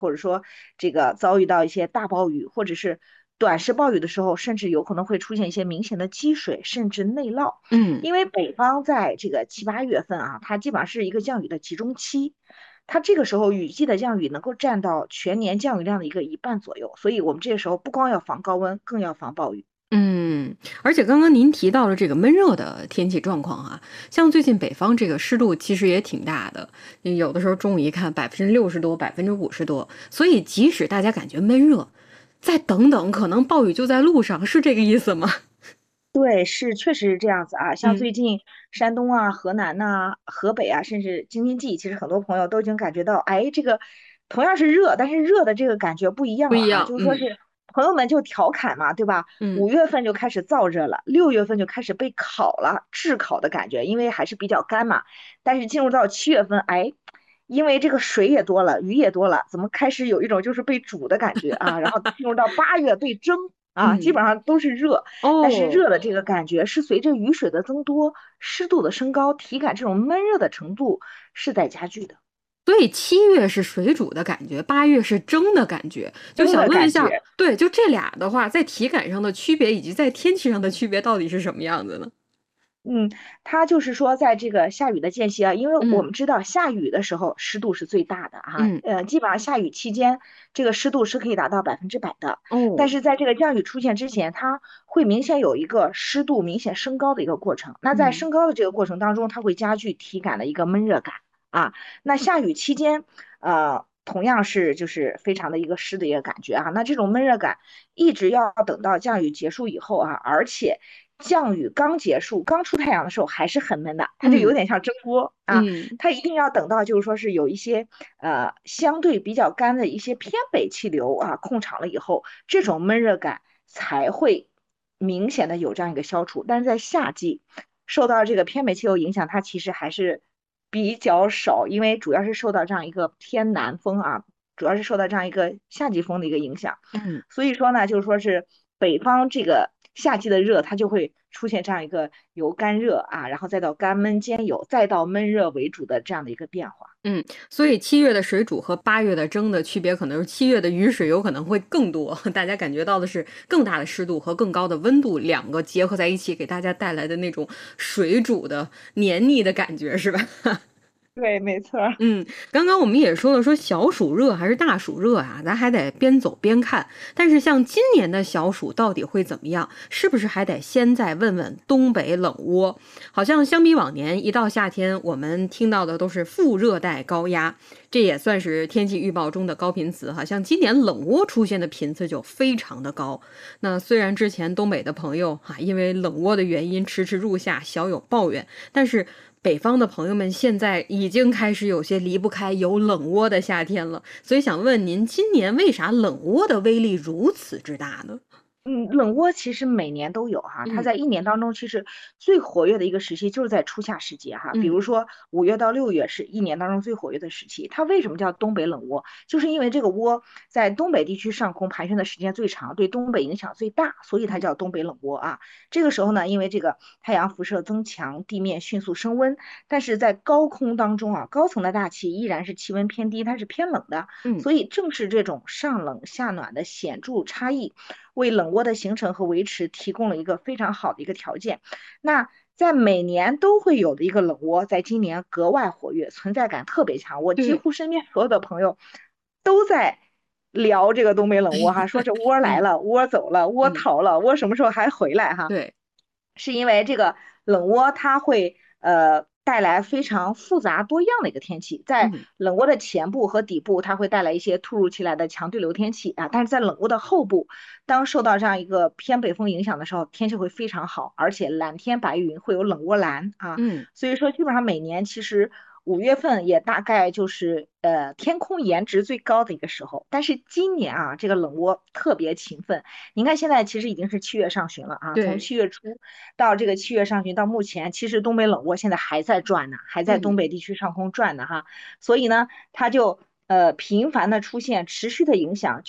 或者说这个遭遇到一些大暴雨，或者是短时暴雨的时候，甚至有可能会出现一些明显的积水，甚至内涝。 嗯。 因为北方在这个7、8月份啊，它基本上是一个降雨的集中期，它这个时候雨季的降雨能够占到全年降雨量的一个一半左右，所以我们这个时候不光要防高温，更要防暴雨。 嗯，而且刚刚您提到了这个闷热的天气状况啊，像最近北方这个湿度其实也挺大的，有的时候中午一看60%多、50%多，所以即使大家感觉闷热，再等等，可能暴雨就在路上，是这个意思吗？ 对，是确实是这样子啊。像嗯， 最近山东啊、河南呐、河北啊，甚至京津冀，其实很多朋友都已经感觉到，哎，这个同样是热，但是热的这个感觉不一样了哈。 不一样，嗯就是说是朋友们就调侃嘛，对吧？ 嗯， 5月份就开始燥热了，6月份就开始被烤了，炙烤的感觉，因为还是比较干嘛。但是进入到7月份，哎，因为这个水也多了，雨也多了，怎么开始有一种就是被煮的感觉啊？然后进入到8月被蒸啊，基嗯， 本上都是热。但是哦， 热的这个感觉是随着雨水的增多、湿度的升高，体感这种闷热的程度是在加剧的， 所以7月是水煮的感觉，8月是蒸的感觉，就蒸的想问一下， 感觉。 对，就这俩的话，在体感上的区别以及在天气上的区别到底是什么样子呢？ 嗯，它就是说，在这个下雨的间隙啊，因为我嗯们知道下雨的时候湿度是最大的哈， 嗯， 基本上下雨期间这个湿度是可以达到100%的，但哦， 是在这个降雨出现之前，它会明显有一个湿度明显升高的一个过程。那在嗯。 升高的这个过程当中，它会加剧体感的一个闷热感啊。那下雨期间，同样是就是非常的一个湿的一个感觉啊。那这种闷热感一直要等到降雨结束以后啊，而且降雨刚结束、刚出太阳的时候还是很闷的，它就有嗯点像蒸锅啊。 嗯， 它一定要等到就是说是有一些相对比较干的一些偏北气流啊控场了以后，这种闷热感才会明显的有这样一个消除。但是在夏季受到这个偏北气流影响，它其实还是比较少，因为主要是受到这样一个偏南风啊，主要是受到这样一个夏季风的一个影响。 嗯， 所以说呢，就是说是北方这个夏季的热，它就会出现这样一个由干热啊，然后再到干闷兼有，再到闷热为主的这样的一个变化。 嗯，所以7月的水煮和8月的蒸的区别，可能是7月的雨水有可能会更多，大家感觉到的是更大的湿度和更高的温度，两个结合在一起，给大家带来的那种水煮的黏腻的感觉，是吧？ 对，没错儿。 嗯，刚刚我们也说了，说小暑热还是大暑热啊，咱还得边走边看。但是像今年的小暑到底会怎么样？是不是还得先再问问东北冷窝？好像相比往年，一到夏天，我们听到的都是副热带高压，这也算是天气预报中的高频词哈。像今年冷窝出现的频次就非常的高。那虽然之前东北的朋友哈，因为冷窝的原因迟迟入夏，小有抱怨，但是北方的朋友们现在已经开始有些离不开有冷窝的夏天了，所以想问您，今年为啥冷窝的威力如此之大呢？ 冷窝其实每年都有哈，它嗯在一年当中其实最活跃的一个时期就是在初夏时节哈，比嗯如说5月到6月是一年当中最活跃的时期。它为什么叫东北冷窝？就是因为这个窝在东北地区上空盘旋的时间最长，对东北影响最大，所以它嗯叫东北冷窝啊。这个时候呢，因为这个太阳辐射增强，地面迅速升温，但是在高空当中啊，高层的大气依然是气温偏低，它是偏冷的， 嗯， 所以正是这种上冷下暖的显著差异。为冷窝的形成和维持提供了一个非常好的一个条件。那在每年都会有的一个冷窝，在今年格外活跃，存在感特别强。我几对， 乎身边所有的朋友都在聊这个东北冷窝哈，说这窝来嗯了，窝走了，窝嗯， 逃了，窝什么时候还回来哈？ 对， 是因为这个冷窝它会带来非常复杂多样的一个天气，在嗯冷窝的前部和底部，它会带来一些突如其来的强对流天气啊，但是在冷窝的后部，当受到这样一个偏北风影响的时候，天气会非常好，而且蓝天白云会有冷窝蓝啊， 嗯。 所以说基本上每年其实5月份也大概就是天空颜值最高的一个时候，但是今年啊这个冷窝特别勤奋，您看现在其实已经是7月上旬了啊，从对， 7月初到这个7月上旬到目前，其实东北冷窝现在还在转呢，还在东嗯北地区上空转呢哈，所以呢它就频繁的出现，持续的影响就。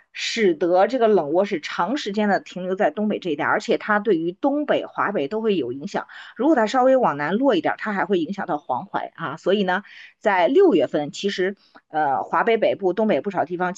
使得这个冷涡是长时间的停留在东北这一带，而且它对于东北、华北都会有影响。如果它稍微往南落一点，它还会影响到黄淮啊。所以呢，在6月份，其实华北北部、东北不少地方。